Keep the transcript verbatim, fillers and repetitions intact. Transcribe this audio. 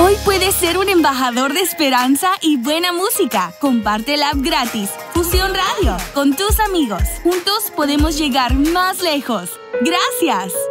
Hoy puedes ser un embajador de esperanza y buena música. Comparte la app gratis Fusión Radio con tus amigos. Juntos podemos llegar más lejos. ¡Gracias!